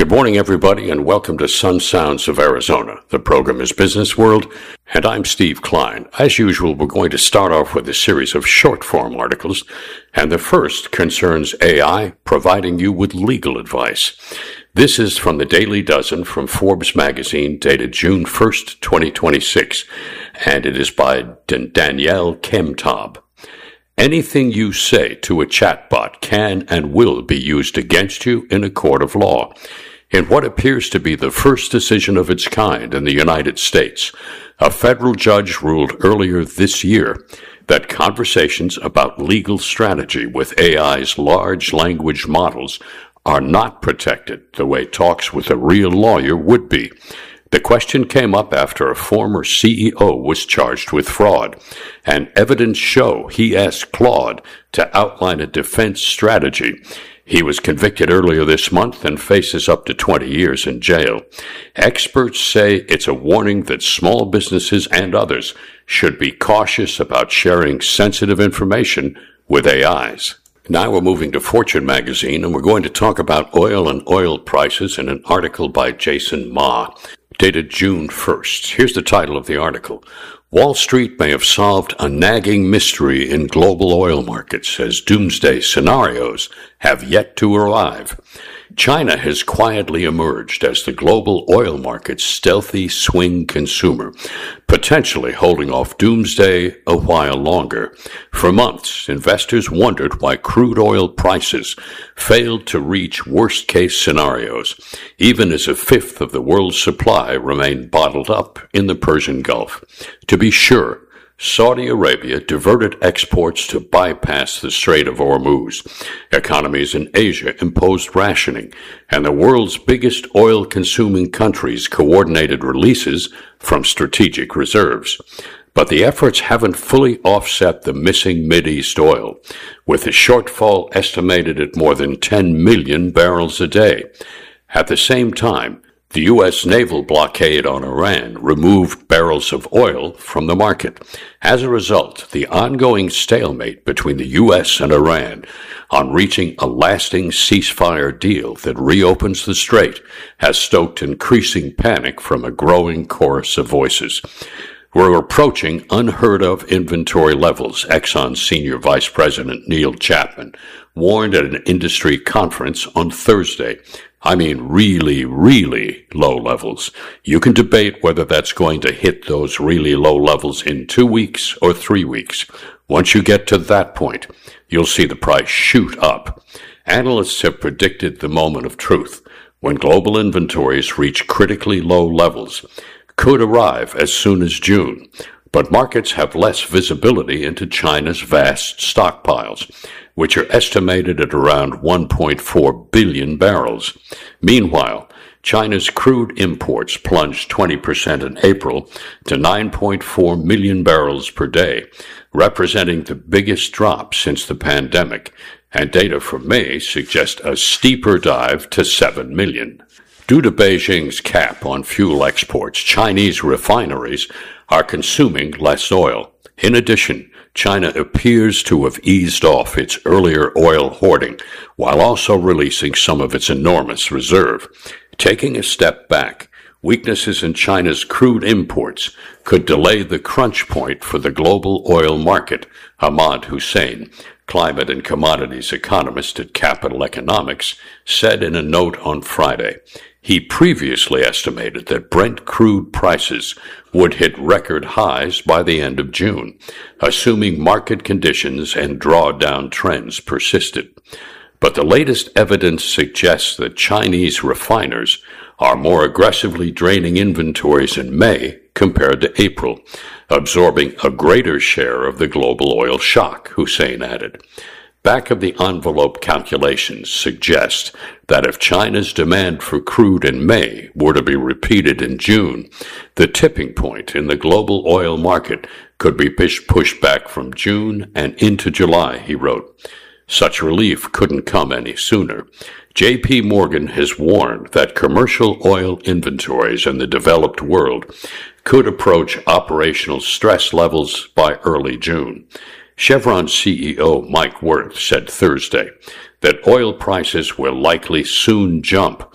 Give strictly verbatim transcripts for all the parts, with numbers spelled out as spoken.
Good morning, everybody, and welcome to Sun Sounds of Arizona. The program is Business World, and I'm Steve Klein. As usual, we're going to start off with a series of short-form articles, and the first concerns A I, providing you with legal advice. This is from the Daily Dozen from Forbes magazine, dated June first, twenty twenty-six, and it is by Dan- Danielle Kemtab. Anything you say to a chatbot can and will be used against you in a court of law. In what appears to be the first decision of its kind in the United States, a federal judge ruled earlier this year that conversations about legal strategy with A I's large language models are not protected the way talks with a real lawyer would be. The question came up after a former C E O was charged with fraud, and evidence show he asked Claude to outline a defense strategy. He was convicted earlier this month and faces up to twenty years in jail. Experts say it's a warning that small businesses and others should be cautious about sharing sensitive information with A Is. Now we're moving to Fortune magazine, and we're going to talk about oil and oil prices in an article by Jason Ma, dated June first. Here's the title of the article. Wall Street may have solved a nagging mystery in global oil markets as doomsday scenarios have yet to arrive. China has quietly emerged as the global oil market's stealthy swing consumer, potentially holding off doomsday a while longer. For months, investors wondered why crude oil prices failed to reach worst-case scenarios, even as a fifth of the world's supply remained bottled up in the Persian Gulf. To be sure, Saudi Arabia diverted exports to bypass the Strait of Hormuz. Economies in Asia imposed rationing, and the world's biggest oil-consuming countries coordinated releases from strategic reserves. But the efforts haven't fully offset the missing Mideast oil, with the shortfall estimated at more than ten million barrels a day. At the same time, the U S naval blockade on Iran removed barrels of oil from the market. As a result, the ongoing stalemate between the U S and Iran on reaching a lasting ceasefire deal that reopens the strait has stoked increasing panic from a growing chorus of voices. We're approaching unheard-of inventory levels, Exxon Senior Vice President Neil Chapman warned at an industry conference on Thursday. I mean really, really low levels. You can debate whether that's going to hit those really low levels in two weeks or three weeks. Once you get to that point, you'll see the price shoot up. Analysts have predicted the moment of truth, when global inventories reach critically low levels. Could arrive as soon as June, but markets have less visibility into China's vast stockpiles, which are estimated at around one point four billion barrels. Meanwhile, China's crude imports plunged twenty percent in April to nine point four million barrels per day, representing the biggest drop since the pandemic, and data from May suggest a steeper dive to seven million. Due to Beijing's cap on fuel exports, Chinese refineries are consuming less oil. In addition, China appears to have eased off its earlier oil hoarding, while also releasing some of its enormous reserve. Taking a step back, weaknesses in China's crude imports could delay the crunch point for the global oil market, Ahmad Hussein, climate and commodities economist at Capital Economics, said in a note on Friday. He previously estimated that Brent crude prices would hit record highs by the end of June, assuming market conditions and drawdown trends persisted. But the latest evidence suggests that Chinese refiners are more aggressively draining inventories in May compared to April, absorbing a greater share of the global oil shock, Hussein added. Back-of-the-envelope calculations suggest that if China's demand for crude in May were to be repeated in June, the tipping point in the global oil market could be pushed back from June and into July, he wrote. Such relief couldn't come any sooner. J P Morgan has warned that commercial oil inventories in the developed world could approach operational stress levels by early June. Chevron C E O Mike Wirth said Thursday that oil prices will likely soon jump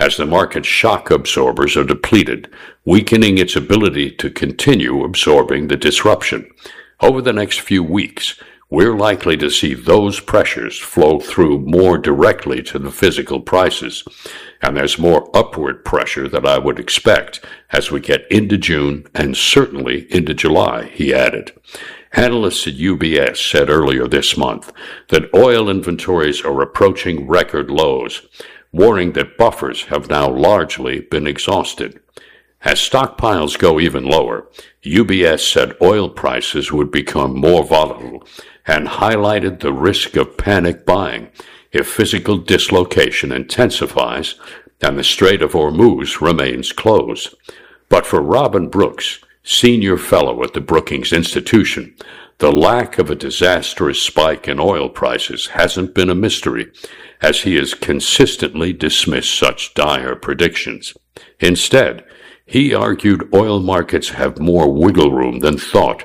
as the market's shock absorbers are depleted, weakening its ability to continue absorbing the disruption. Over the next few weeks, we're likely to see those pressures flow through more directly to the physical prices, and there's more upward pressure than I would expect as we get into June and certainly into July, he added. Analysts at U B S said earlier this month that oil inventories are approaching record lows, warning that buffers have now largely been exhausted. As stockpiles go even lower, U B S said oil prices would become more volatile and highlighted the risk of panic buying if physical dislocation intensifies and the Strait of Hormuz remains closed. But for Robin Brooks, senior fellow at the Brookings Institution, the lack of a disastrous spike in oil prices hasn't been a mystery, as he has consistently dismissed such dire predictions. Instead, he argued oil markets have more wiggle room than thought,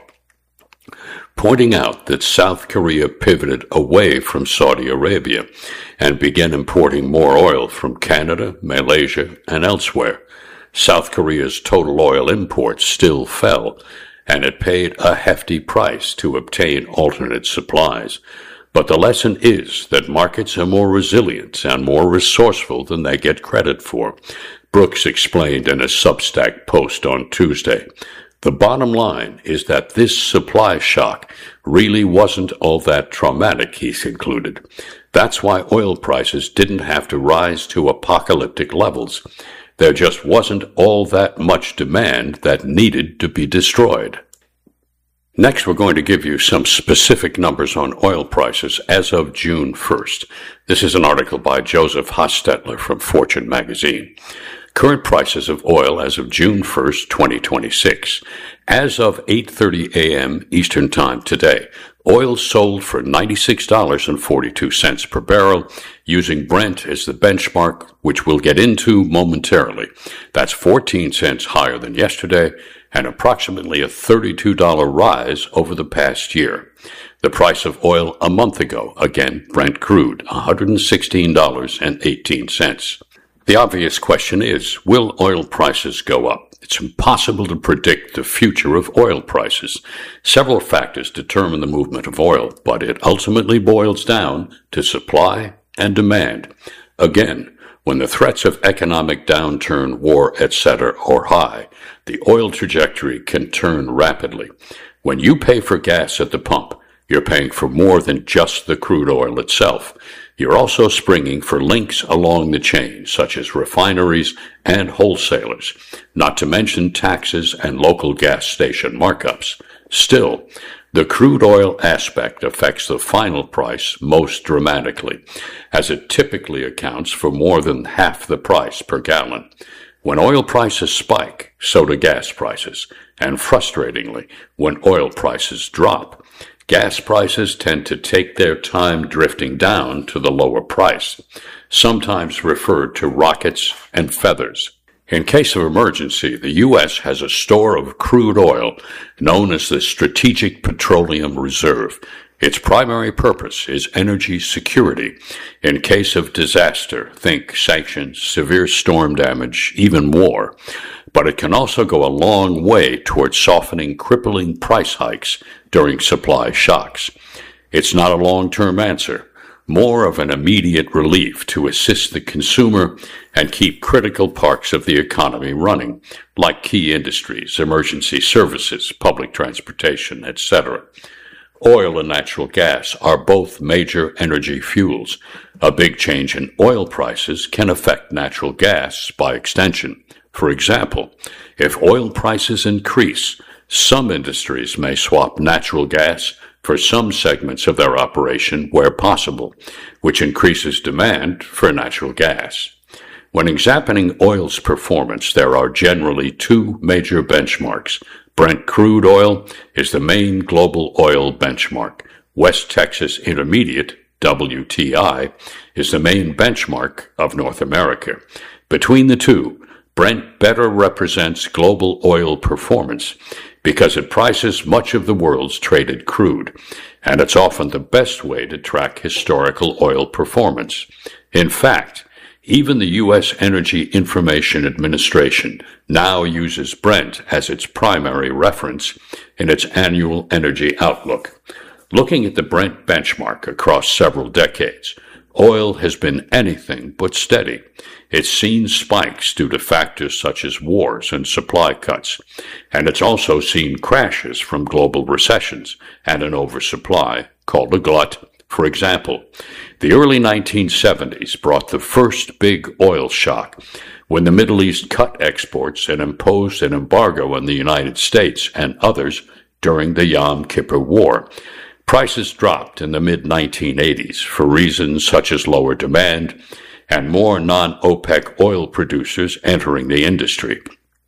pointing out that South Korea pivoted away from Saudi Arabia and began importing more oil from Canada, Malaysia, and elsewhere. South Korea's total oil imports still fell, and it paid a hefty price to obtain alternate supplies. But the lesson is that markets are more resilient and more resourceful than they get credit for, Brooks explained in a Substack post on Tuesday. The bottom line is that this supply shock really wasn't all that traumatic, he concluded. That's why oil prices didn't have to rise to apocalyptic levels. There just wasn't all that much demand that needed to be destroyed. Next, we're going to give you some specific numbers on oil prices as of June first. This is an article by Joseph Hostetler from Fortune magazine. Current prices of oil as of June first, twenty twenty-six. As of eight thirty a.m. Eastern Time today, oil sold for ninety-six dollars and forty-two cents per barrel, using Brent as the benchmark, which we'll get into momentarily. That's fourteen cents higher than yesterday and approximately a thirty-two dollars rise over the past year. The price of oil a month ago, again Brent crude, one hundred sixteen dollars and eighteen cents. The obvious question is, will oil prices go up? It's impossible to predict the future of oil prices. Several factors determine the movement of oil, but it ultimately boils down to supply and demand. Again, when the threats of economic downturn, war, et cetera are high, the oil trajectory can turn rapidly. When you pay for gas at the pump, you're paying for more than just the crude oil itself. You're also springing for links along the chain, such as refineries and wholesalers, not to mention taxes and local gas station markups. Still, the crude oil aspect affects the final price most dramatically, as it typically accounts for more than half the price per gallon. When oil prices spike, so do gas prices, and frustratingly, when oil prices drop, gas prices tend to take their time drifting down to the lower price, sometimes referred to rockets and feathers. In case of emergency, the U S has a store of crude oil known as the Strategic Petroleum Reserve. Its primary purpose is energy security. In case of disaster, think sanctions, severe storm damage, even war. But it can also go a long way towards softening crippling price hikes during supply shocks. It's not a long-term answer, more of an immediate relief to assist the consumer and keep critical parts of the economy running, like key industries, emergency services, public transportation, et cetera. Oil and natural gas are both major energy fuels. A big change in oil prices can affect natural gas by extension. For example, if oil prices increase, some industries may swap natural gas for some segments of their operation where possible, which increases demand for natural gas. When examining oil's performance, there are generally two major benchmarks. Brent crude oil is the main global oil benchmark. West Texas Intermediate, W T I, is the main benchmark of North America. Between the two, Brent better represents global oil performance because it prices much of the world's traded crude, and it's often the best way to track historical oil performance. In fact, Even the U S Energy Information Administration now uses Brent as its primary reference in its annual energy outlook. Looking at the Brent benchmark across several decades, oil has been anything but steady. It's seen spikes due to factors such as wars and supply cuts, and it's also seen crashes from global recessions and an oversupply called a glut. For example, the early nineteen seventies brought the first big oil shock when the Middle East cut exports and imposed an embargo on the United States and others during the Yom Kippur War. Prices dropped in the mid nineteen eighties for reasons such as lower demand and more non-OPEC oil producers entering the industry.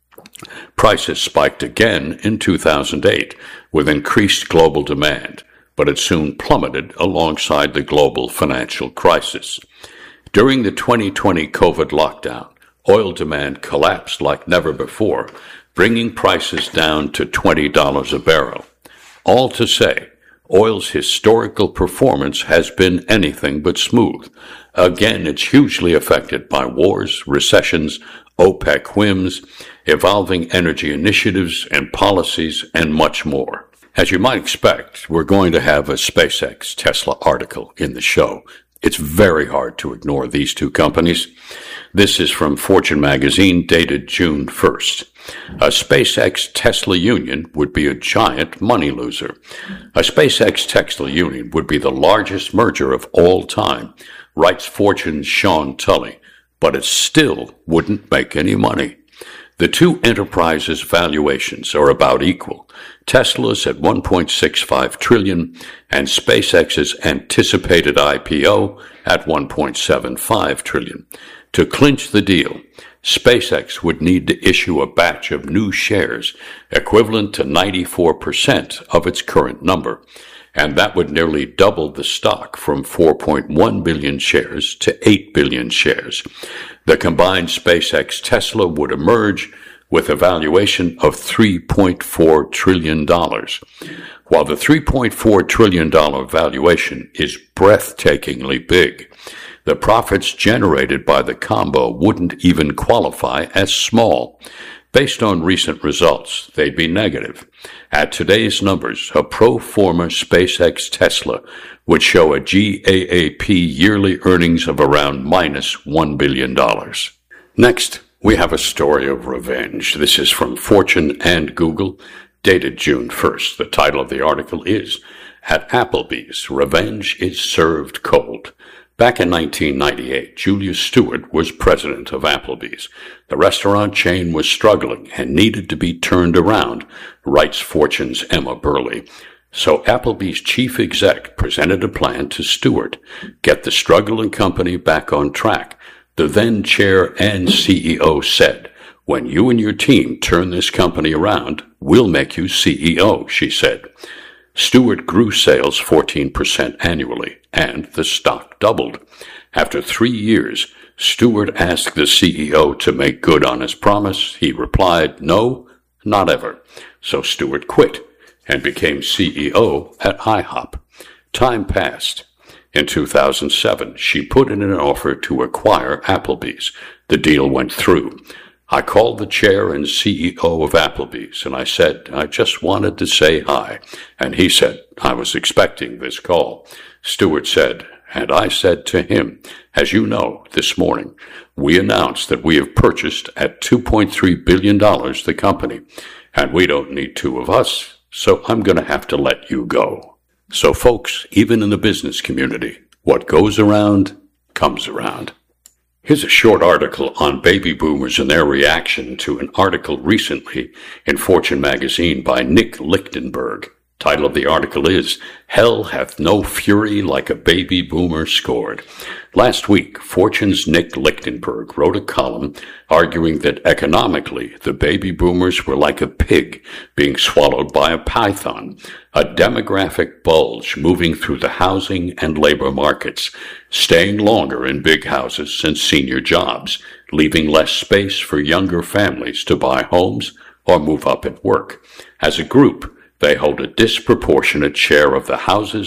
Prices spiked again in two thousand eight with increased global demand, but it soon plummeted alongside the global financial crisis. During the twenty twenty COVID lockdown, oil demand collapsed like never before, bringing prices down to twenty dollars a barrel. All to say, oil's historical performance has been anything but smooth. Again, it's hugely affected by wars, recessions, OPEC whims, evolving energy initiatives and policies, and much more. As you might expect, we're going to have a SpaceX Tesla article in the show. It's very hard to ignore these two companies. This is from Fortune magazine, dated June first. A SpaceX Tesla union would be a giant money loser. A SpaceX Tesla union would be the largest merger of all time, writes Fortune's Sean Tully, but it still wouldn't make any money. The two enterprises' valuations are about equal. Tesla's at one point six five trillion dollars and SpaceX's anticipated I P O at one point seven five trillion dollars. To clinch the deal, SpaceX would need to issue a batch of new shares equivalent to ninety-four percent of its current number, and that would nearly double the stock from four point one billion shares to eight billion shares. The combined SpaceX Tesla would emerge with a valuation of three point four trillion dollars. While the three point four trillion dollars valuation is breathtakingly big, the profits generated by the combo wouldn't even qualify as small. Based on recent results, they'd be negative. At today's numbers, a pro forma SpaceX Tesla would show a G A A P yearly earnings of around minus one billion dollars. Next, we have a story of revenge. This is from Fortune and Google, dated June first. The title of the article is, At Applebee's, Revenge is Served Cold. Back in nineteen ninety-eight, Julia Stewart was president of Applebee's. The restaurant chain was struggling and needed to be turned around, writes Fortune's Emma Burley. So Applebee's chief exec presented a plan to Stewart, get the struggling company back on track. The then chair and C E O said, "When you and your team turn this company around, we'll make you C E O," she said. Stewart grew sales fourteen percent annually, and the stock doubled. After three years, Stewart asked the C E O to make good on his promise. He replied, "No, not ever." So Stewart quit and became C E O at IHOP. Time passed. In two thousand seven, she put in an offer to acquire Applebee's. The deal went through. I called the chair and C E O of Applebee's, and I said, I just wanted to say hi. And he said, I was expecting this call. Stewart said, and I said to him, as you know, this morning, we announced that we have purchased at two point three billion dollars the company, and we don't need two of us, so I'm going to have to let you go. So folks, even in the business community, what goes around comes around. Here's a short article on baby boomers and their reaction to an article recently in Fortune magazine by Nick Lichtenberg. Title of the article is, Hell Hath No Fury Like a Baby Boomer Scored. Last week, Fortune's Nick Lichtenberg wrote a column arguing that economically, the baby boomers were like a pig being swallowed by a python, a demographic bulge moving through the housing and labor markets, staying longer in big houses and senior jobs, leaving less space for younger families to buy homes or move up at work. As a group, they hold a disproportionate share of the houses,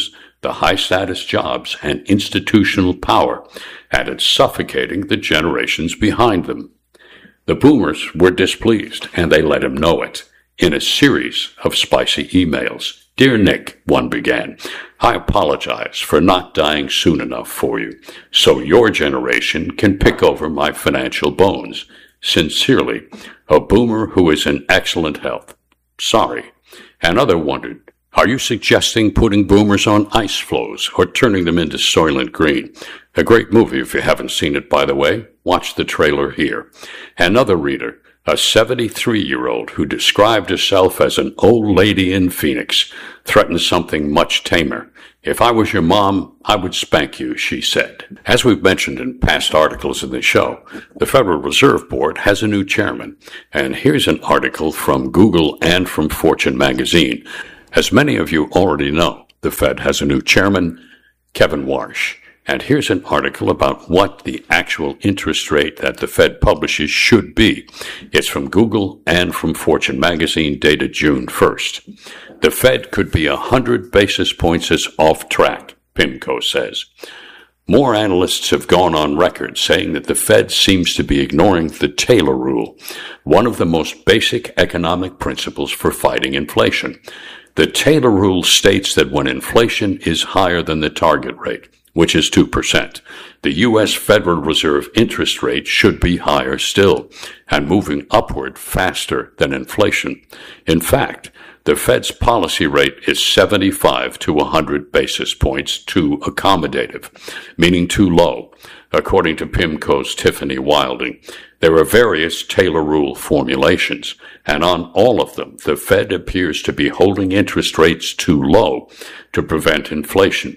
the high-status jobs and institutional power, and it's suffocating the generations behind them. The boomers were displeased, and they let him know it in a series of spicy emails. "Dear Nick," one began, "I apologize for not dying soon enough for you, so your generation can pick over my financial bones. Sincerely, a boomer who is in excellent health. Sorry." Another wondered, "Are you suggesting putting boomers on ice floes or turning them into Soylent Green?" A great movie if you haven't seen it, by the way. Watch the trailer here. Another reader, a seventy-three-year-old who described herself as an old lady in Phoenix, threatened something much tamer. "If I was your mom, I would spank you," she said. As we've mentioned in past articles in the show, the Federal Reserve Board has a new chairman. And here's an article from Google and from Fortune magazine. As many of you already know, the Fed has a new chairman, Kevin Warsh. And here's an article about what the actual interest rate that the Fed publishes should be. It's from Google and from Fortune magazine, dated June first. The Fed could be a hundred basis points off track, PIMCO says. More analysts have gone on record saying that the Fed seems to be ignoring the Taylor rule, one of the most basic economic principles for fighting inflation. The Taylor rule states that when inflation is higher than the target rate, which is two percent, the U S Federal Reserve interest rate should be higher still, and moving upward faster than inflation. In fact, the Fed's policy rate is seventy-five to one hundred basis points too accommodative, meaning too low, according to PIMCO's Tiffany Wilding. There are various Taylor rule formulations, and on all of them, the Fed appears to be holding interest rates too low to prevent inflation.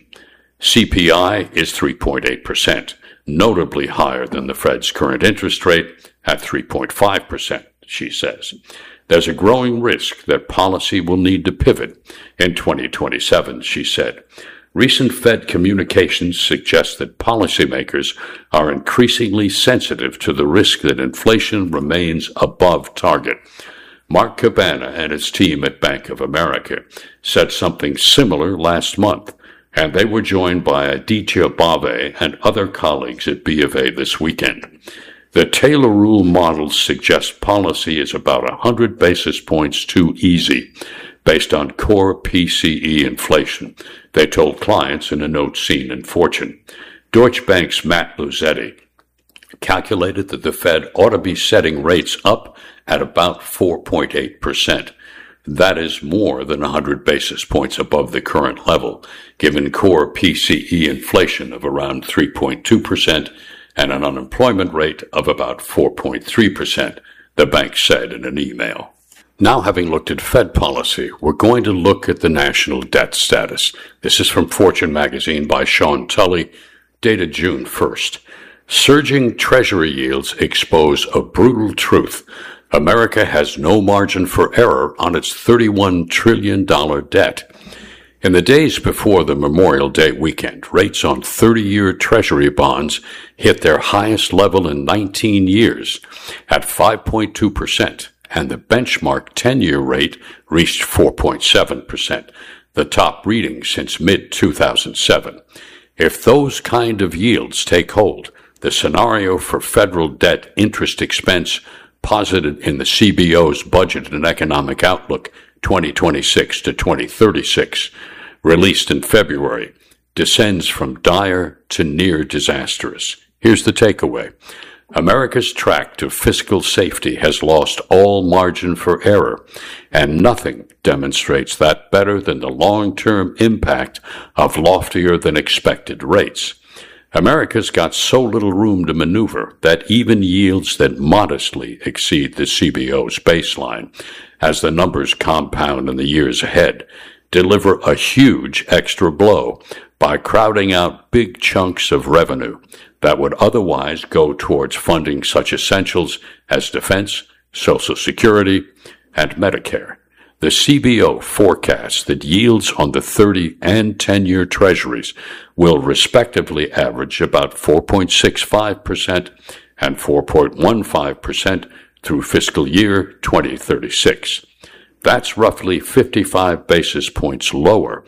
C P I is three point eight percent, notably higher than the Fed's current interest rate at three point five percent, she says. There's a growing risk that policy will need to pivot in twenty twenty-seven, she said. Recent Fed communications suggest that policymakers are increasingly sensitive to the risk that inflation remains above target. Mark Cabana and his team at Bank of America said something similar last month, and they were joined by Aditya Bave and other colleagues at B of A this weekend. The Taylor rule models suggest policy is about one hundred basis points too easy, based on core P C E inflation, they told clients in a note seen in Fortune. Deutsche Bank's Matt Luzetti calculated that the Fed ought to be setting rates up at about four point eight percent. That is more than one hundred basis points above the current level, given core P C E inflation of around three point two percent and an unemployment rate of about four point three percent, the bank said in an email. Now, having looked at Fed policy, we're going to look at the national debt status. This is from Fortune magazine by Sean Tully, dated June first. Surging Treasury yields expose a brutal truth. America has no margin for error on its thirty-one trillion dollars debt. In the days before the Memorial Day weekend, rates on thirty-year Treasury bonds hit their highest level in nineteen years at five point two percent, and the benchmark ten-year rate reached four point seven percent, the top reading since mid two thousand seven. If those kind of yields take hold, the scenario for federal debt interest expense posited in the C B O's Budget and Economic Outlook twenty twenty-six to twenty thirty-six, released in February, descends from dire to near disastrous. Here's the takeaway. America's track to fiscal safety has lost all margin for error, and nothing demonstrates that better than the long-term impact of loftier than expected rates. America's got so little room to maneuver that even yields that modestly exceed the C B O's baseline, as the numbers compound in the years ahead, deliver a huge extra blow by crowding out big chunks of revenue that would otherwise go towards funding such essentials as defense, Social Security, and Medicare. The C B O forecasts that yields on the thirty and ten-year treasuries will respectively average about four point six five percent and four point one five percent through fiscal year twenty thirty-six. That's roughly fifty-five basis points lower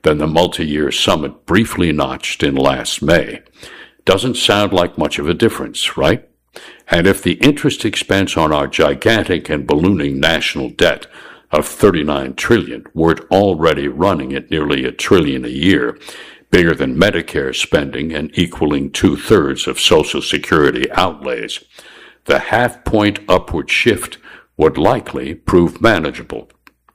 than the multi-year summit briefly notched in last May. Doesn't sound like much of a difference, right? And if the interest expense on our gigantic and ballooning national debt of thirty-nine trillion dollars weren't already running at nearly a trillion a year, bigger than Medicare spending and equaling two-thirds of Social Security outlays, the half-point upward shift would likely prove manageable.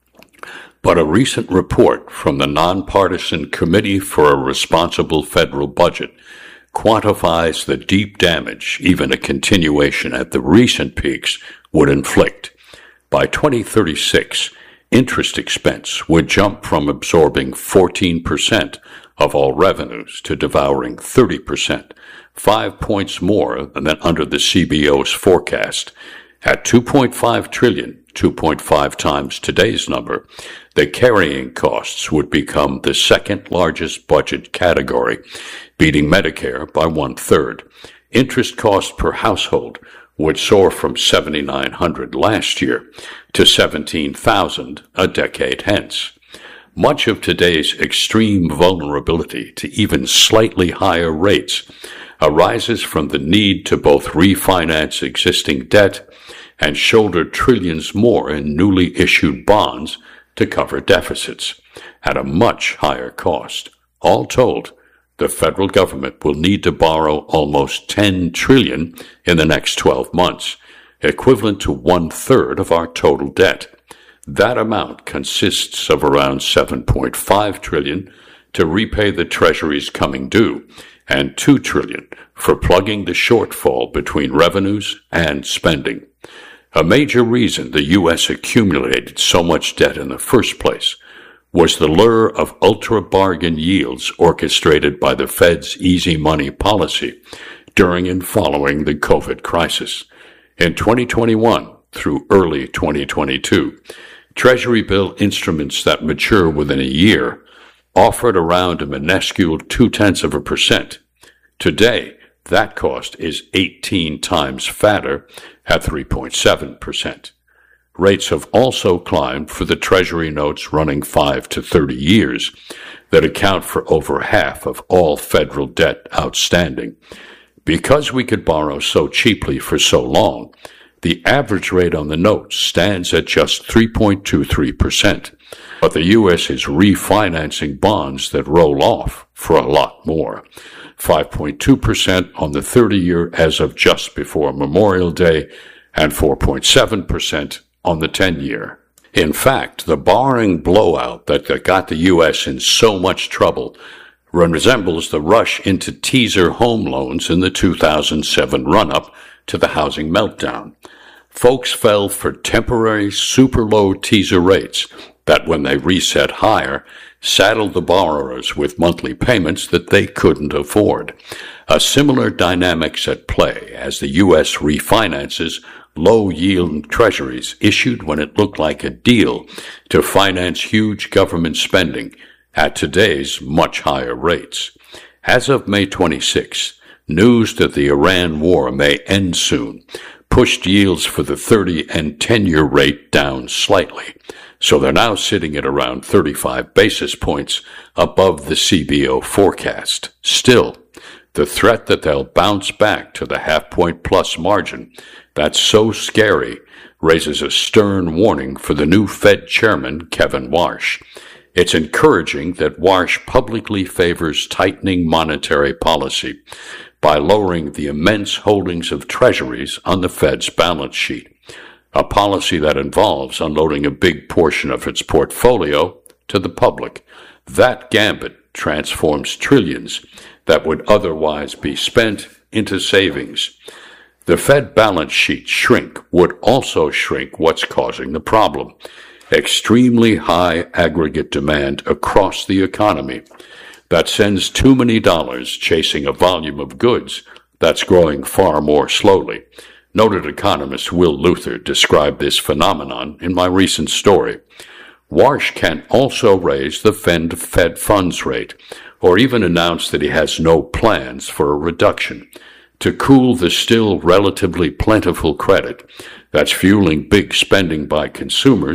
But a recent report from the Nonpartisan Committee for a Responsible Federal Budget quantifies the deep damage even a continuation at the recent peaks would inflict. By twenty thirty-six, interest expense would jump from absorbing fourteen percent of all revenues to devouring thirty percent, five points more than under the C B O's forecast. At two point five trillion dollars, two point five times today's number, the carrying costs would become the second largest budget category, beating Medicare by one-third. Interest cost per household would soar from seven thousand nine hundred dollars last year to seventeen thousand dollars a decade hence. Much of today's extreme vulnerability to even slightly higher rates arises from the need to both refinance existing debt and shoulder trillions more in newly issued bonds to cover deficits at a much higher cost. All told, the federal government will need to borrow almost ten trillion dollars in the next twelve months, equivalent to one-third of our total debt. That amount consists of around seven point five trillion dollars to repay the Treasury's coming due and two trillion dollars for plugging the shortfall between revenues and spending. A major reason the U S accumulated so much debt in the first place was the lure of ultra-bargain yields orchestrated by the Fed's easy money policy during and following the COVID crisis. In twenty twenty-one through early twenty twenty-two, Treasury bill instruments that mature within a year offered around a minuscule two-tenths of a percent. Today, that cost is eighteen times fatter at three point seven percent. Rates have also climbed for the Treasury notes running five to thirty years that account for over half of all federal debt outstanding. Because we could borrow so cheaply for so long, the average rate on the notes stands at just three point two three percent. But the U S is refinancing bonds that roll off for a lot more. five point two percent on the thirty-year as of just before Memorial Day, and four point seven percent on the ten-year. In fact, the borrowing blowout that got the U S in so much trouble resembles the rush into teaser home loans in the two thousand seven run-up to the housing meltdown. Folks fell for temporary super-low teaser rates that, when they reset higher, saddled the borrowers with monthly payments that they couldn't afford. A similar dynamic's at play as the U S refinances low-yield treasuries issued when it looked like a deal to finance huge government spending at today's much higher rates. As of May twenty-sixth, news that the Iran war may end soon pushed yields for the thirty and ten-year rate down slightly, so they're now sitting at around thirty-five basis points above the C B O forecast. Still, the threat that they'll bounce back to the half-point plus margin that's so scary raises a stern warning for the new Fed chairman, Kevin Warsh. It's encouraging that Warsh publicly favors tightening monetary policy by lowering the immense holdings of treasuries on the Fed's balance sheet, a policy that involves unloading a big portion of its portfolio to the public. That gambit transforms trillions that would otherwise be spent into savings. The Fed balance sheet shrink would also shrink what's causing the problem: extremely high aggregate demand across the economy that sends too many dollars chasing a volume of goods that's growing far more slowly. Noted economist Will Luther described this phenomenon in my recent story. Warsh can also raise the Fed funds rate, or even announce that he has no plans for a reduction, to cool the still relatively plentiful credit that's fueling big spending by consumers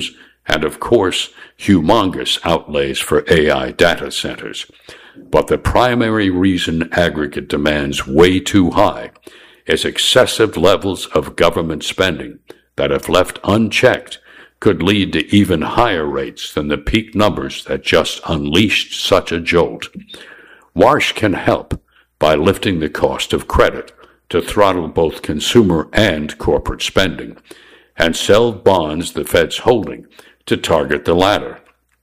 and of course, humongous outlays for A I data centers. But the primary reason aggregate demand's way too high is excessive levels of government spending that, if left unchecked, could lead to even higher rates than the peak numbers that just unleashed such a jolt. Warsh can help by lifting the cost of credit to throttle both consumer and corporate spending, and sell bonds the Fed's holding to target the latter.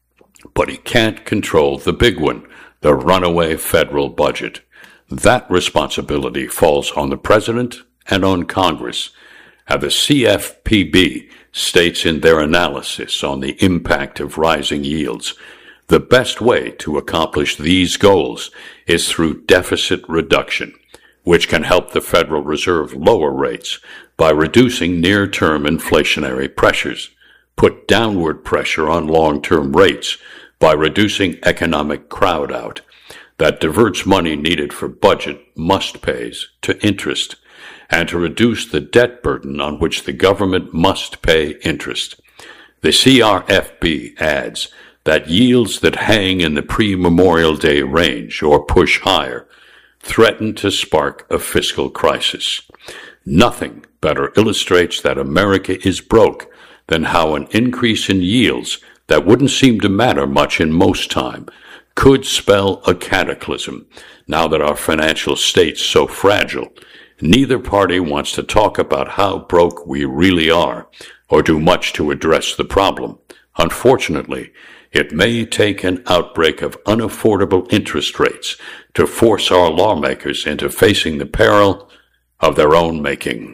But he can't control the big one, the runaway federal budget. That responsibility falls on the President and on Congress, and the C F P B states in their analysis on the impact of rising yields, the best way to accomplish these goals is through deficit reduction, which can help the Federal Reserve lower rates by reducing near-term inflationary pressures, put downward pressure on long-term rates by reducing economic crowd-out that diverts money needed for budget must-pays to interest, and to reduce the debt burden on which the government must pay interest. The C R F B adds that yields that hang in the pre-Memorial Day range or push higher threaten to spark a fiscal crisis. Nothing better illustrates that America is broke than how an increase in yields that wouldn't seem to matter much in most time could spell a cataclysm now that our financial state's so fragile. Neither party wants to talk about how broke we really are or do much to address the problem. Unfortunately, it may take an outbreak of unaffordable interest rates to force our lawmakers into facing the peril of their own making.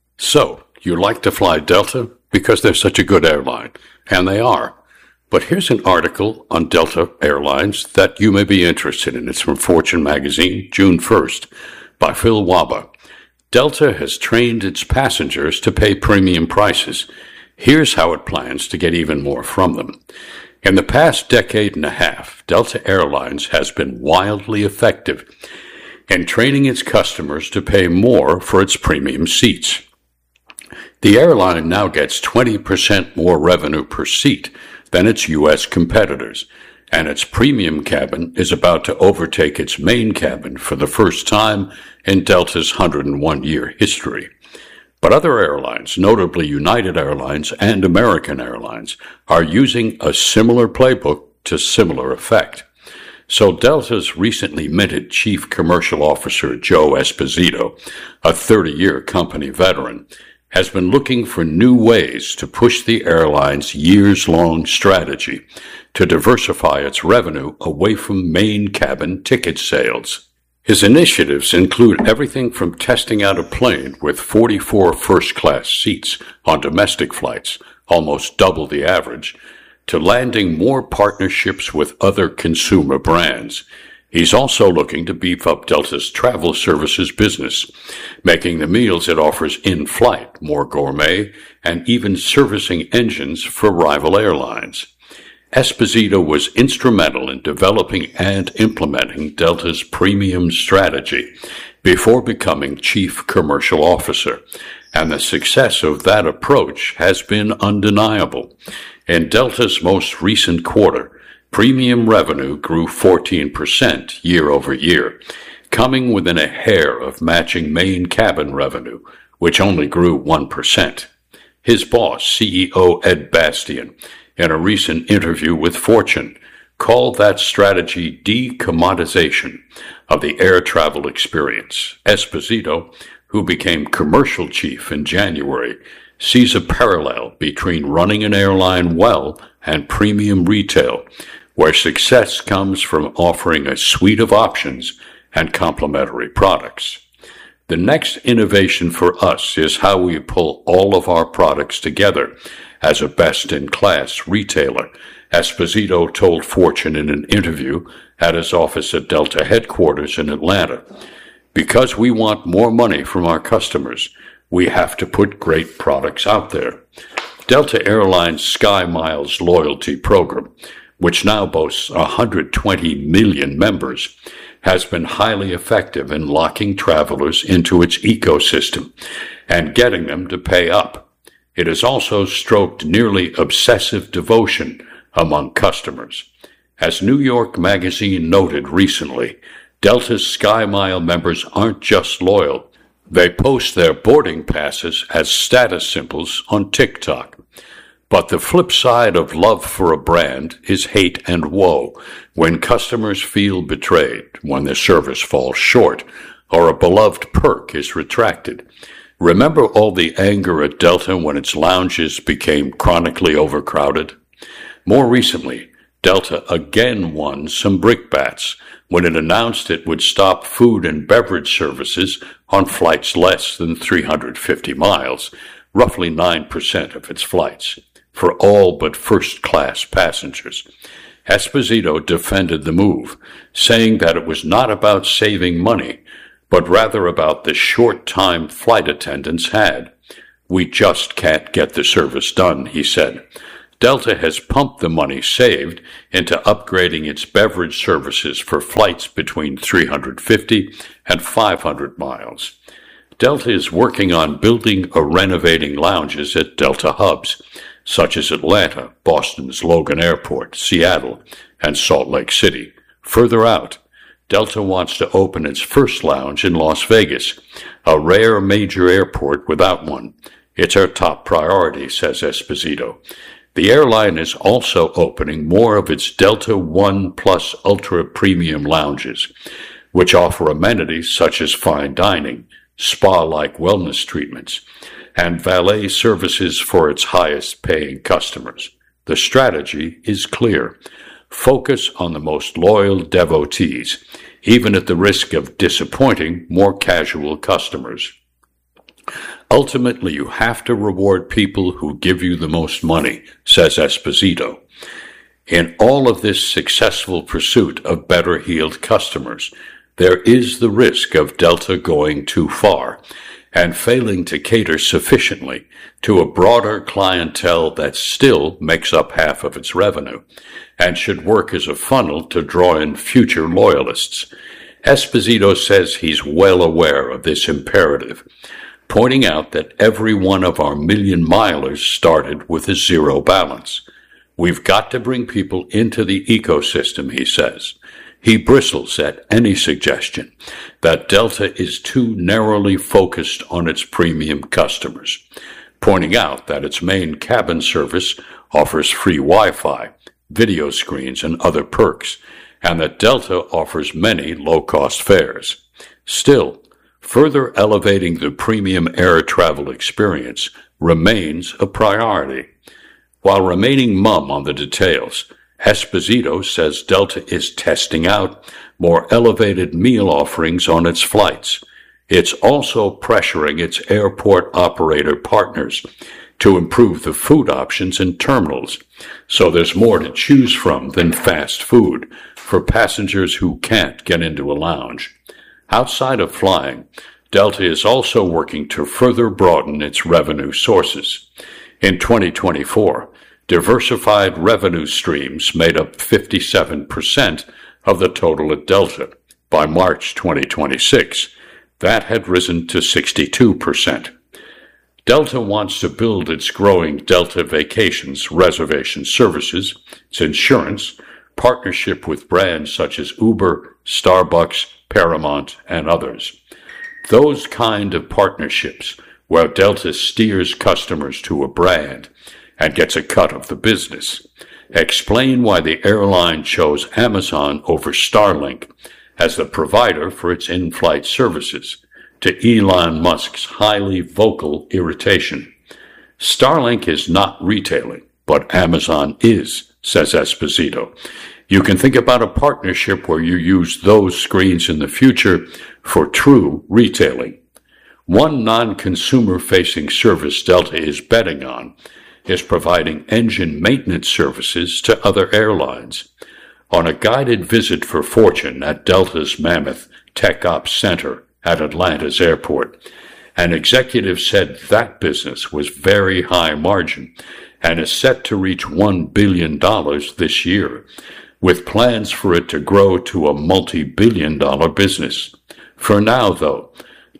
So, you like to fly Delta because they're such a good airline, and they are. But here's an article on Delta Airlines that you may be interested in. It's from Fortune magazine, June first, by Phil Waba. Delta has trained its passengers to pay premium prices. Here's how it plans to get even more from them. In the past decade and a half, Delta Airlines has been wildly effective in training its customers to pay more for its premium seats. The airline now gets twenty percent more revenue per seat than its U S competitors, and its premium cabin is about to overtake its main cabin for the first time in Delta's one hundred one year history. But other airlines, notably United Airlines and American Airlines, are using a similar playbook to similar effect. So Delta's recently minted Chief Commercial Officer Joe Esposito, a thirty year company veteran, has been looking for new ways to push the airline's years-long strategy to diversify its revenue away from main cabin ticket sales. His initiatives include everything from testing out a plane with forty-four first-class seats on domestic flights, almost double the average, to landing more partnerships with other consumer brands. He's also looking to beef up Delta's travel services business, making the meals it offers in-flight more gourmet and even servicing engines for rival airlines. Esposito was instrumental in developing and implementing Delta's premium strategy before becoming Chief Commercial Officer, and the success of that approach has been undeniable. In Delta's most recent quarter, premium revenue grew fourteen percent year over year, coming within a hair of matching main cabin revenue, which only grew one percent. His boss, C E O Ed Bastian, in a recent interview with Fortune, called that strategy decommodization of the air travel experience. Esposito, who became commercial chief in January, sees a parallel between running an airline well and premium retail, where success comes from offering a suite of options and complementary products. The next innovation for us is how we pull all of our products together as a best-in-class retailer, Esposito told Fortune in an interview at his office at Delta headquarters in Atlanta. Because we want more money from our customers, we have to put great products out there. Delta Airlines SkyMiles loyalty program, which now boasts one hundred twenty million members, has been highly effective in locking travelers into its ecosystem and getting them to pay up. it has also stroked nearly obsessive devotion among customers. As New York Magazine noted recently, Delta's SkyMile members aren't just loyal. They post their boarding passes as status symbols on TikTok. But the flip side of love for a brand is hate and woe when customers feel betrayed, when their service falls short, or a beloved perk is retracted. Remember all the anger at Delta when its lounges became chronically overcrowded? More recently, Delta again won some brickbats when it announced it would stop food and beverage services on flights less than three hundred fifty miles, roughly nine percent of its flights, for all but first-class passengers. Esposito defended the move, saying that it was not about saving money, but rather about the short time flight attendants had. We just can't get the service done, he said. Delta has pumped the money saved into upgrading its beverage services for flights between three hundred fifty and five hundred miles. Delta is working on building or renovating lounges at Delta hubs, such as Atlanta, Boston's Logan Airport, Seattle, and Salt Lake City. Further out, Delta wants to open its first lounge in Las Vegas, a rare major airport without one. It's our top priority, says Esposito. The airline is also opening more of its Delta One Plus Ultra Premium lounges, which offer amenities such as fine dining, spa-like wellness treatments, and valet services for its highest-paying customers. The strategy is clear. Focus on the most loyal devotees, even at the risk of disappointing more casual customers. Ultimately, you have to reward people who give you the most money, says Esposito. In all of this successful pursuit of better-heeled customers, there is the risk of Delta going too far and failing to cater sufficiently to a broader clientele that still makes up half of its revenue and should work as a funnel to draw in future loyalists. Esposito says he's well aware of this imperative, pointing out that every one of our million milers started with a zero balance. We've got to bring people into the ecosystem, he says. He bristles at any suggestion that Delta is too narrowly focused on its premium customers, pointing out that its main cabin service offers free Wi-Fi, video screens, and other perks, and that Delta offers many low-cost fares. Still, further elevating the premium air travel experience remains a priority. While remaining mum on the details, Esposito says Delta is testing out more elevated meal offerings on its flights. It's also pressuring its airport operator partners to improve the food options in terminals, so there's more to choose from than fast food for passengers who can't get into a lounge. Outside of flying, Delta is also working to further broaden its revenue sources. In twenty twenty-four, diversified revenue streams made up fifty-seven percent of the total at Delta. By March twenty twenty-six, that had risen to sixty-two percent. Delta wants to build its growing Delta Vacations reservation services, its insurance, partnership with brands such as Uber, Starbucks, Paramount, and others. Those kind of partnerships where Delta steers customers to a brand and gets a cut of the business explain why the airline chose Amazon over Starlink as the provider for its in-flight services, to Elon Musk's highly vocal irritation. Starlink is not retailing, but Amazon is, says Esposito. You can think about a partnership where you use those screens in the future for true retailing. One non-consumer-facing service Delta is betting on is providing engine maintenance services to other airlines. On a guided visit for Fortune at Delta's Mammoth Tech Ops Center at Atlanta's airport, an executive said that business was very high margin and is set to reach one billion dollars this year, with plans for it to grow to a multi-billion dollar business. For now, though,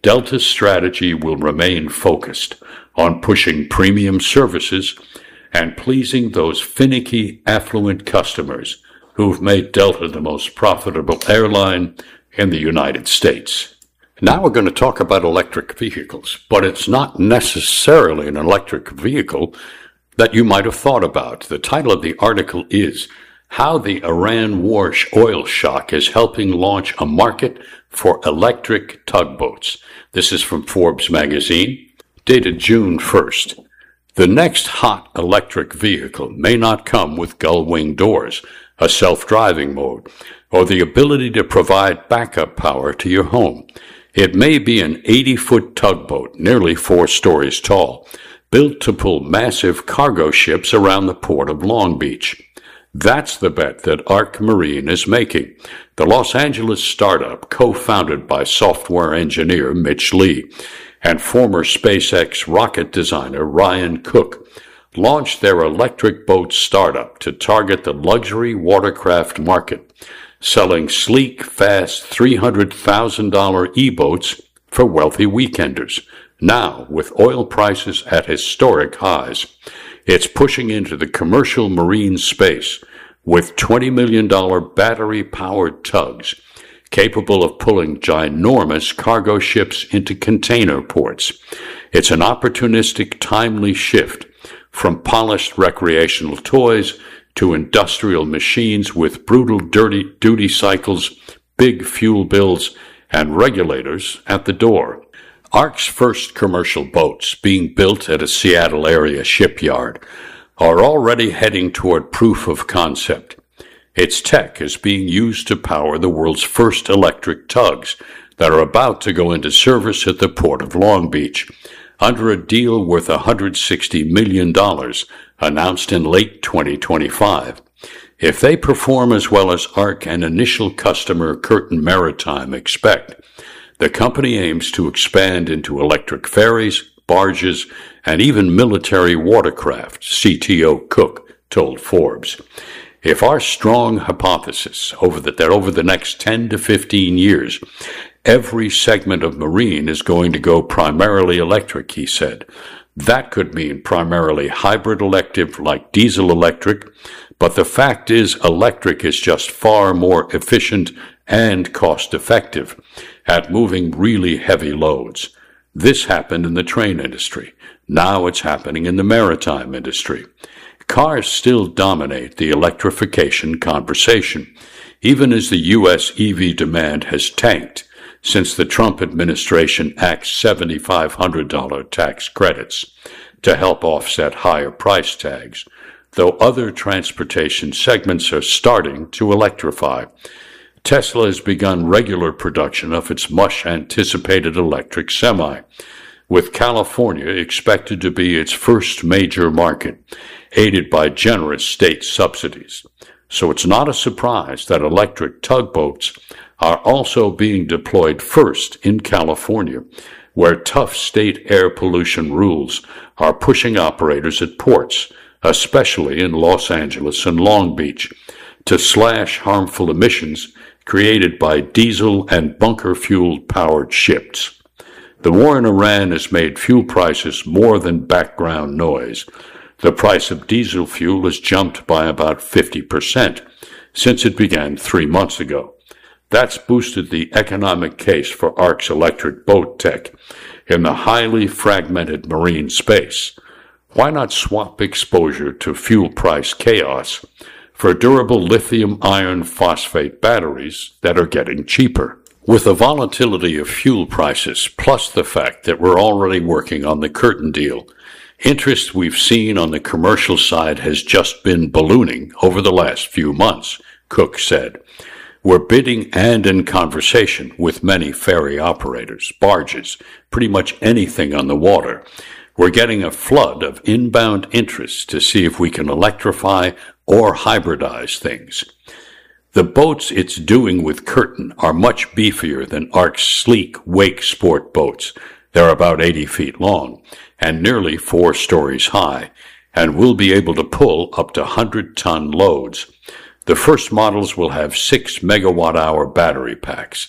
Delta's strategy will remain focused on pushing premium services and pleasing those finicky, affluent customers who've made Delta the most profitable airline in the United States. Now we're going to talk about electric vehicles, but it's not necessarily an electric vehicle that you might have thought about. The title of the article is How the Iran War Oil Shock is Helping Launch a Market for Electric Tugboats. This is from Forbes magazine, dated June first. The next hot electric vehicle may not come with gull-wing doors, a self-driving mode, or the ability to provide backup power to your home. It may be an eighty-foot tugboat, nearly four stories tall, built to pull massive cargo ships around the port of Long Beach. That's the bet that Arc Marine is making. The Los Angeles startup, co-founded by software engineer Mitch Lee and former SpaceX rocket designer Ryan Cook, launched their electric boat startup to target the luxury watercraft market, selling sleek, fast three hundred thousand dollars e-boats for wealthy weekenders. Now, with oil prices at historic highs, it's pushing into the commercial marine space with twenty million dollars battery-powered tugs capable of pulling ginormous cargo ships into container ports. It's an opportunistic, timely shift from polished recreational toys to industrial machines with brutal dirty duty cycles, big fuel bills, and regulators at the door. Arc's first commercial boats, being built at a Seattle area shipyard, are already heading toward proof of concept. Its tech is being used to power the world's first electric tugs that are about to go into service at the port of Long Beach, under a deal worth one hundred sixty million dollars announced in late twenty twenty-five. If they perform as well as Arc and initial customer Curtin Maritime expect, the company aims to expand into electric ferries, barges, and even military watercraft, C T O Cook told Forbes. If our strong hypothesis over the, that over the next ten to fifteen years, every segment of marine is going to go primarily electric, he said, that could mean primarily hybrid electric like diesel electric, but the fact is electric is just far more efficient and cost-effective at moving really heavy loads. This happened in the train industry. Now it's happening in the maritime industry. Cars still dominate the electrification conversation, even as the U S E V demand has tanked since the Trump administration axed seven thousand five hundred dollars tax credits to help offset higher price tags, though other transportation segments are starting to electrify. Tesla has begun regular production of its much-anticipated electric semi, with California expected to be its first major market, aided by generous state subsidies. So it's not a surprise that electric tugboats are also being deployed first in California, where tough state air pollution rules are pushing operators at ports, especially in Los Angeles and Long Beach, to slash harmful emissions created by diesel and bunker fuel-powered ships. The war in Iran has made fuel prices more than background noise. The price of diesel fuel has jumped by about fifty percent since it began three months ago. That's boosted the economic case for Arc's electric boat tech in the highly fragmented marine space. Why not swap exposure to fuel price chaos for durable lithium iron phosphate batteries that are getting cheaper? With the volatility of fuel prices, plus the fact that we're already working on the Curtin deal, interest we've seen on the commercial side has just been ballooning over the last few months, Cook said. We're bidding and in conversation with many ferry operators, barges, pretty much anything on the water. We're getting a flood of inbound interest to see if we can electrify or hybridize things. The boats it's doing with Curtin are much beefier than Arc's sleek wake sport boats. They're about eighty feet long and nearly four stories high, and will be able to pull up to one hundred ton loads. The first models will have six megawatt hour battery packs.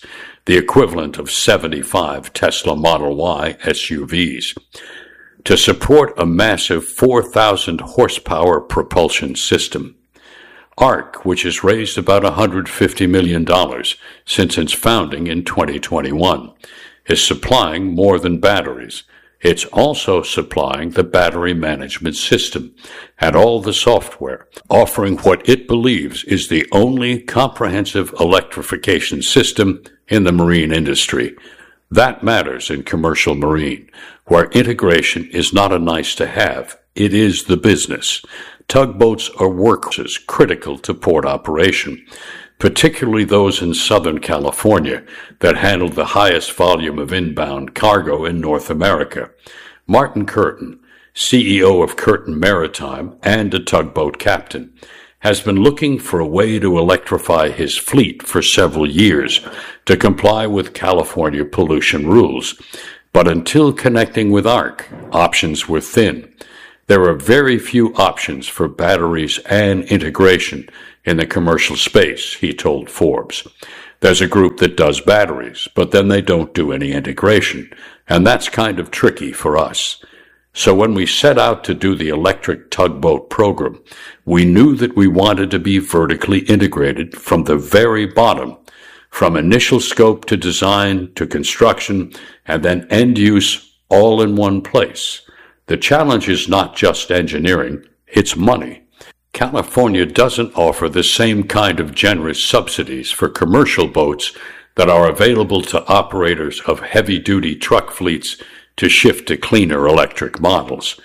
the equivalent of seventy-five Tesla Model Y S U Vs, to support a massive four thousand horsepower propulsion system. ARC, which has raised about one hundred fifty million dollars since its founding in twenty twenty-one, is supplying more than batteries. It's also supplying the battery management system and all the software, offering what it believes is the only comprehensive electrification system in the marine industry. That matters in commercial marine, where integration is not a nice to have, it is the business. Tugboats are workhorses critical to port operation, particularly those in Southern California that handle the highest volume of inbound cargo in North America. Martin Curtin, C E O of Curtin Maritime and a tugboat captain, has been looking for a way to electrify his fleet for several years to comply with California pollution rules. But until connecting with ARC, options were thin. There are very few options for batteries and integration in the commercial space, he told Forbes. There's a group that does batteries, but then they don't do any integration, and that's kind of tricky for us. So when we set out to do the electric tugboat program, we knew that we wanted to be vertically integrated from the very bottom, from initial scope to design to construction, and then end use all in one place. The challenge is not just engineering, it's money. California doesn't offer the same kind of generous subsidies for commercial boats that are available to operators of heavy-duty truck fleets to shift to cleaner electric models.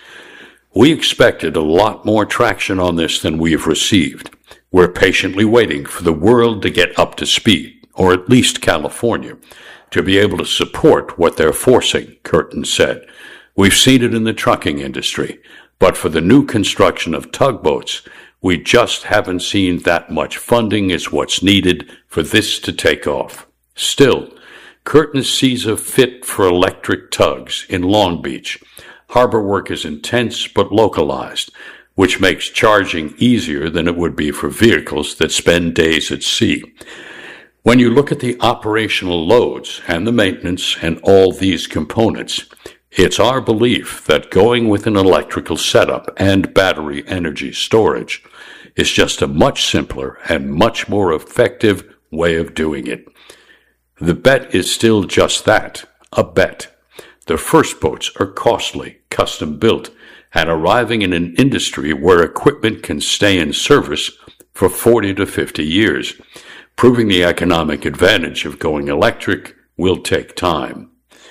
We expected a lot more traction on this than we've received. We're patiently waiting for the world to get up to speed, or at least California, to be able to support what they're forcing, Curtin said. We've seen it in the trucking industry, but for the new construction of tugboats, we just haven't seen that much funding as what's needed for this to take off. Still, Curtin sees a fit for electric tugs in Long Beach. Harbor work is intense but localized, which makes charging easier than it would be for vehicles that spend days at sea. When you look at the operational loads and the maintenance and all these components, it's our belief that going with an electrical setup and battery energy storage is just a much simpler and much more effective way of doing it. The bet is still just that, a bet. The first boats are costly, custom built, and arriving in an industry where equipment can stay in service for forty to fifty years. Proving the economic advantage of going electric will take time.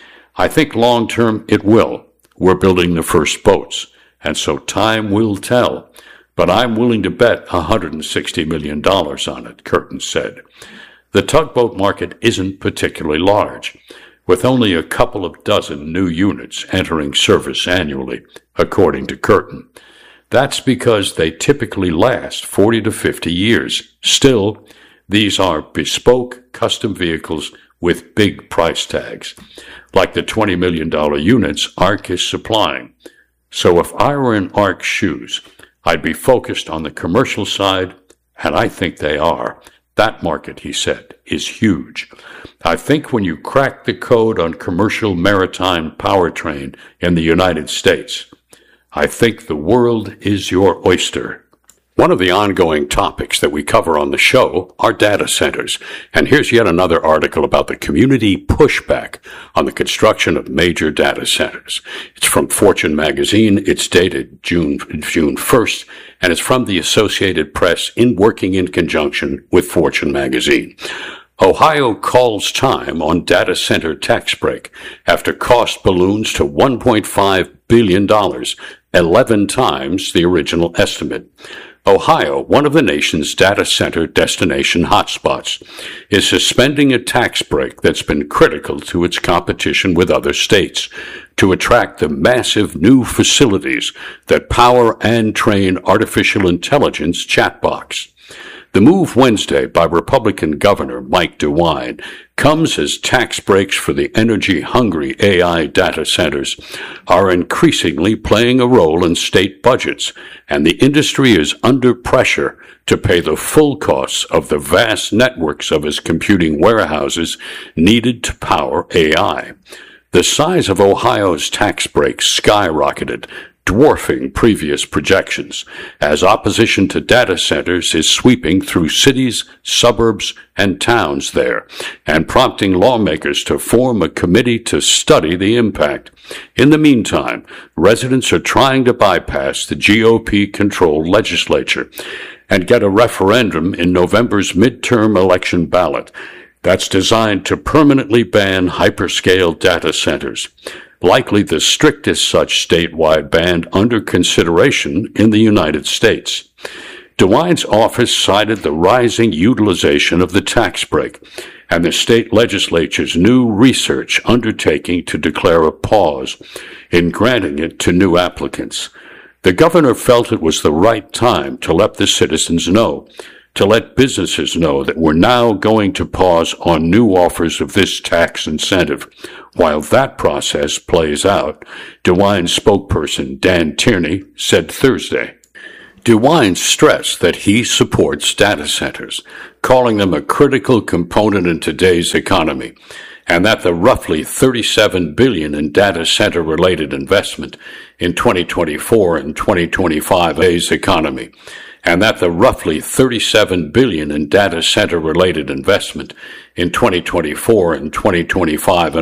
I think long-term it will. We're building the first boats, and so time will tell. But I'm willing to bet one hundred sixty million dollars on it, Curtin said. The tugboat market isn't particularly large, with only a couple of dozen new units entering service annually, according to Curtin. That's because they typically last forty to fifty years. Still, these are bespoke, custom vehicles with big price tags, like the twenty million dollars units ARC is supplying. So if I were in ARC's shoes, I'd be focused on the commercial side, and I think they are. That market, he said, is huge. I think when you crack the code on commercial maritime powertrain in the United States, I think the world is your oyster. One of the ongoing topics that we cover on the show are data centers, and here's yet another article about the community pushback on the construction of major data centers. It's from Fortune magazine. It's dated June June first, and it's from the Associated Press in working in conjunction with Fortune magazine. Ohio calls time on data center tax break after cost balloons to one point five billion dollars, eleven times the original estimate. Ohio, one of the nation's data center destination hotspots, is suspending a tax break that's been critical to its competition with other states to attract the massive new facilities that power and train artificial intelligence chatbots. The move Wednesday by Republican Governor Mike DeWine comes as tax breaks for the energy-hungry A I data centers are increasingly playing a role in state budgets, and the industry is under pressure to pay the full costs of the vast networks of its computing warehouses needed to power A I. The size of Ohio's tax breaks skyrocketed, dwarfing previous projections, as opposition to data centers is sweeping through cities, suburbs, and towns there, and prompting lawmakers to form a committee to study the impact. In the meantime, residents are trying to bypass the G O P-controlled legislature and get a referendum in November's midterm election ballot that's designed to permanently ban hyperscale data centers, likely the strictest such statewide ban under consideration in the United States. DeWine's office cited the rising utilization of the tax break and the state legislature's new research undertaking to declare a pause in granting it to new applicants. The governor felt it was the right time to let the citizens know, to let businesses know that we're now going to pause on new offers of this tax incentive while that process plays out, DeWine's spokesperson Dan Tierney said Thursday. DeWine stressed that he supports data centers, calling them a critical component in today's economy, and that the roughly thirty-seven billion dollars in data center-related investment in twenty twenty-four and twenty twenty-five today's economy, and that the roughly thirty-seven billion dollars in data center-related investment in twenty twenty-four and twenty twenty-five